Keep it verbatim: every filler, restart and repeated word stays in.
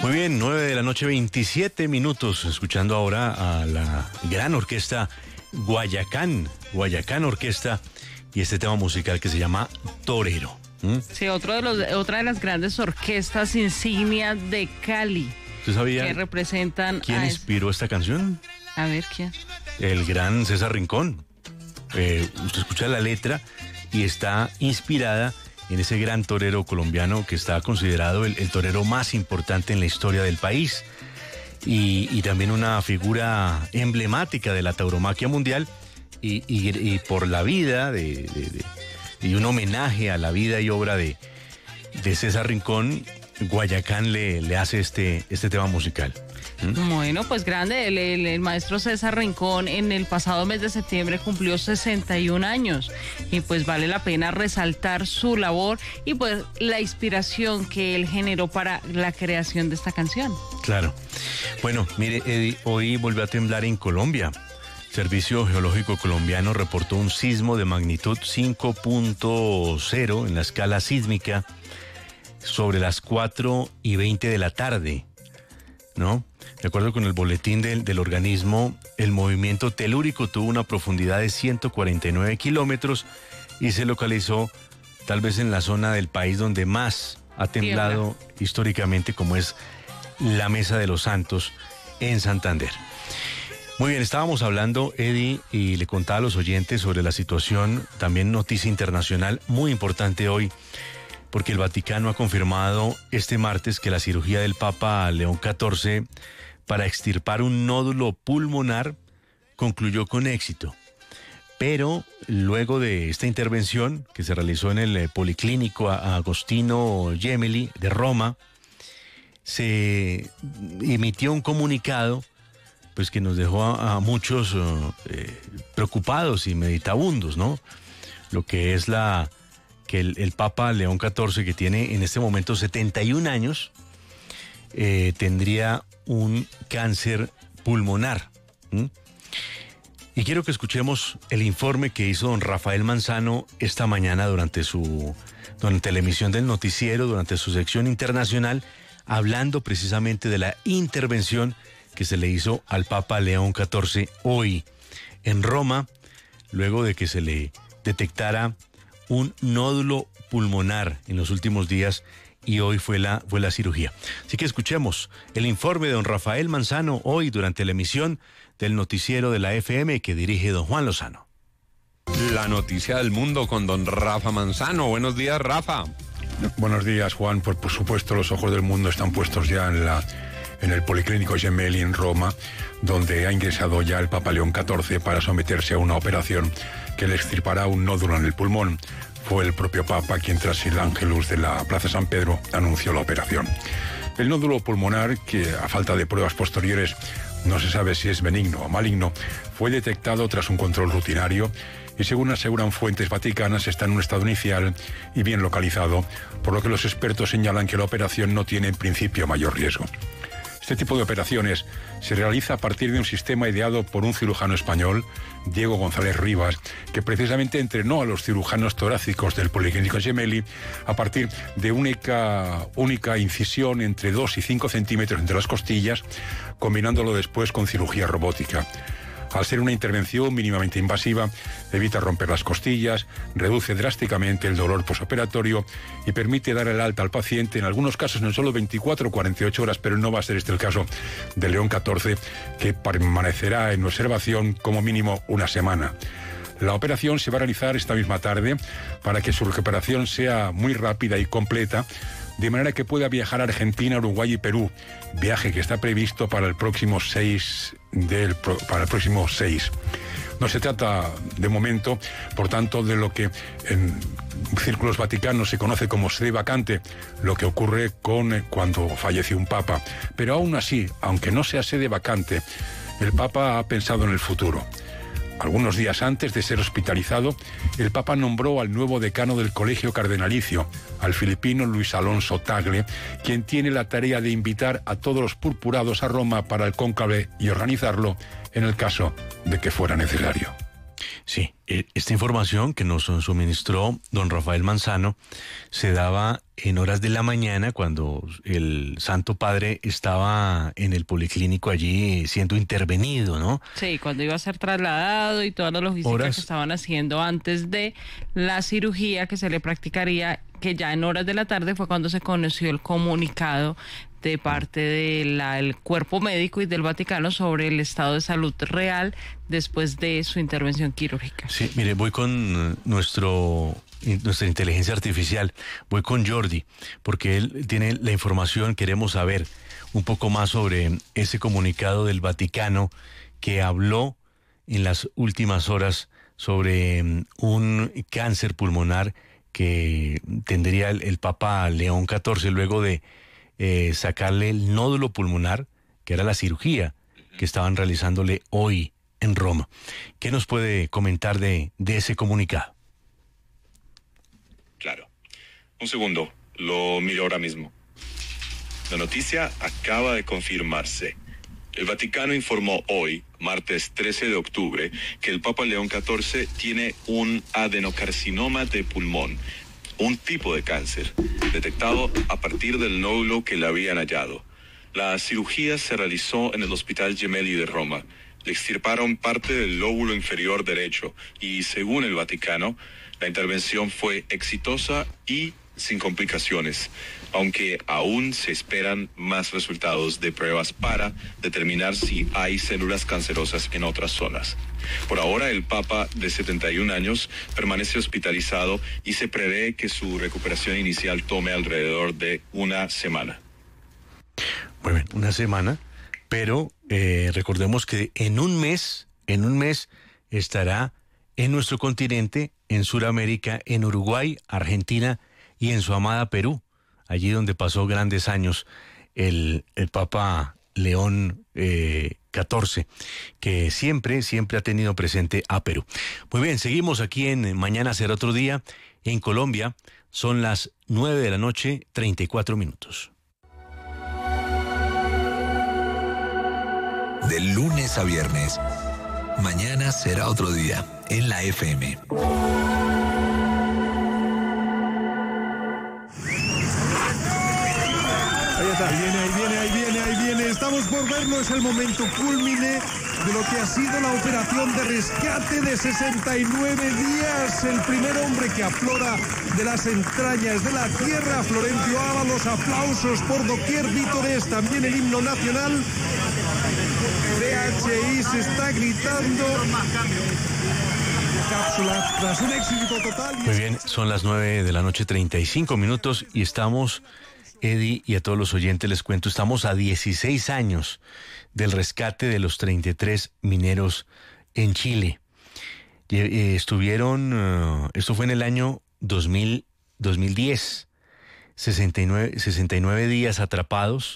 Muy bien, nueve de la noche, veintisiete minutos, escuchando ahora a la gran orquesta Guayacán, Guayacán Orquesta, y este tema musical que se llama Torero. ¿Mm? Sí, otro de los, otra de las grandes orquestas insignias de Cali. ¿Usted sabía que representan quién a inspiró esta canción? A ver, ¿quién? El gran César Rincón. Eh, usted escucha la letra y está inspirada en ese gran torero colombiano que está considerado el, el torero más importante en la historia del país y, y también una figura emblemática de la tauromaquia mundial y, y, y por la vida de, de, de, y un homenaje a la vida y obra de, de César Rincón, Guayacán le, le hace este, este tema musical. ¿Mm? Bueno, pues grande, el, el, el maestro César Rincón en el pasado mes de septiembre cumplió sesenta y un años y pues vale la pena resaltar su labor y pues la inspiración que él generó para la creación de esta canción. Claro. Bueno, mire, Eddie, hoy volvió a temblar en Colombia. Servicio Geológico Colombiano reportó un sismo de magnitud cinco punto cero en la escala sísmica sobre las cuatro y veinte de la tarde, ¿no? De acuerdo con el boletín del, del organismo, el movimiento telúrico tuvo una profundidad de ciento cuarenta y nueve kilómetros y se localizó tal vez en la zona del país donde más ha temblado Tiembla. históricamente, como es la Mesa de los Santos en Santander. Muy bien, estábamos hablando, Eddie, y le contaba a los oyentes sobre la situación, también noticia internacional muy importante hoy, porque el Vaticano ha confirmado este martes que la cirugía del Papa León catorce para extirpar un nódulo pulmonar concluyó con éxito. Pero luego de esta intervención que se realizó en el Policlínico Agostino Gemelli de Roma, se emitió un comunicado pues que nos dejó a, a muchos eh, preocupados y meditabundos, ¿no? Lo que es la que el, el Papa León catorce, que tiene en este momento setenta y un años, eh, tendría un cáncer pulmonar. ¿Mm? Y quiero que escuchemos el informe que hizo don Rafael Manzano esta mañana durante su durante la emisión del noticiero, durante su sección internacional, hablando precisamente de la intervención que se le hizo al Papa León catorce hoy en Roma, luego de que se le detectara un nódulo pulmonar en los últimos días y hoy fue la, fue la cirugía. Así que escuchemos el informe de don Rafael Manzano hoy durante la emisión del noticiero de la F M que dirige don Juan Lozano. La noticia del mundo con don Rafa Manzano. Buenos días, Rafa. Buenos días, Juan. Por, por supuesto, los ojos del mundo están puestos ya en la en el Policlínico Gemelli en Roma, donde ha ingresado ya el Papa León catorce para someterse a una operación que le extirpará un nódulo en el pulmón. Fue el propio Papa quien, tras el Ángelus de la Plaza San Pedro, anunció la operación. El nódulo pulmonar, que a falta de pruebas posteriores no se sabe si es benigno o maligno, fue detectado tras un control rutinario y, según aseguran fuentes vaticanas, está en un estado inicial y bien localizado, por lo que los expertos señalan que la operación no tiene en principio mayor riesgo. Este tipo de operaciones se realiza a partir de un sistema ideado por un cirujano español, Diego González Rivas, que precisamente entrenó a los cirujanos torácicos del Policlínico Gemelli a partir de única, única incisión entre dos y cinco centímetros entre las costillas, combinándolo después con cirugía robótica. Al ser una intervención mínimamente invasiva, evita romper las costillas, reduce drásticamente el dolor posoperatorio y permite dar el alta al paciente, en algunos casos en solo veinticuatro o cuarenta y ocho horas, pero no va a ser este el caso de León catorce, que permanecerá en observación como mínimo una semana. La operación se va a realizar esta misma tarde para que su recuperación sea muy rápida y completa, de manera que pueda viajar a Argentina, Uruguay y Perú, viaje que está previsto para el próximo seis del para el próximo seis. No se trata de momento, por tanto, de lo que en círculos vaticanos se conoce como sede vacante, lo que ocurre con cuando fallece un papa. Pero aún así, aunque no sea sede vacante, el Papa ha pensado en el futuro. Algunos días antes de ser hospitalizado, el Papa nombró al nuevo decano del Colegio Cardenalicio, al filipino Luis Alonso Tagle, quien tiene la tarea de invitar a todos los purpurados a Roma para el cónclave y organizarlo en el caso de que fuera necesario. Sí, esta información que nos suministró don Rafael Manzano se daba en horas de la mañana cuando el Santo Padre estaba en el policlínico allí siendo intervenido, ¿no? Sí, cuando iba a ser trasladado y toda la logística horas... que estaban haciendo antes de la cirugía que se le practicaría, que ya en horas de la tarde fue cuando se conoció el comunicado de parte del cuerpo médico y del Vaticano sobre el estado de salud real después de su intervención quirúrgica. Sí, mire, voy con nuestro nuestra inteligencia artificial, voy con Jordi, porque él tiene la información, queremos saber un poco más sobre ese comunicado del Vaticano que habló en las últimas horas sobre un cáncer pulmonar que tendría el, el Papa León catorce luego de eh, sacarle el nódulo pulmonar, que era la cirugía que estaban realizándole hoy en Roma. ¿Qué nos puede comentar de, de ese comunicado? Claro. Un segundo, lo miro ahora mismo. La noticia acaba de confirmarse. El Vaticano informó hoy, martes trece de octubre, que el Papa León catorce tiene un adenocarcinoma de pulmón, un tipo de cáncer, detectado a partir del nódulo que le habían hallado. La cirugía se realizó en el Hospital Gemelli de Roma. Le extirparon parte del lóbulo inferior derecho y, según el Vaticano, la intervención fue exitosa y sin complicaciones, aunque aún se esperan más resultados de pruebas para determinar si hay células cancerosas en otras zonas. Por ahora, el Papa de setenta y un años permanece hospitalizado y se prevé que su recuperación inicial tome alrededor de una semana. Muy bien, una semana, pero eh, recordemos que en un mes, en un mes estará en nuestro continente, en Sudamérica, en Uruguay, Argentina y en su amada Perú, allí donde pasó grandes años el, el Papa León eh, catorce, que siempre, siempre ha tenido presente a Perú. Muy bien, seguimos aquí en Mañana Será Otro Día. En Colombia son las nueve de la noche, treinta y cuatro minutos. De lunes a viernes, Mañana Será Otro Día, en la F M. Ahí está, ahí viene, ahí viene, ahí viene, ahí viene. Estamos por verlo, es el momento cúlmine de lo que ha sido la operación de rescate de sesenta y nueve días. El primer hombre que aflora de las entrañas de la tierra, Florencio Ábalos, aplausos por doquier, vítores, también el himno nacional. D H I se está gritando. Cápsula tras un éxito total. Muy bien, son las nueve de la noche, treinta y cinco minutos, y estamos, Eddie, y a todos los oyentes les cuento, estamos a dieciséis años del rescate de los treinta y tres mineros en Chile. Eh, estuvieron, uh, esto fue en el año dos mil, dos mil diez, sesenta y nueve, sesenta y nueve días atrapados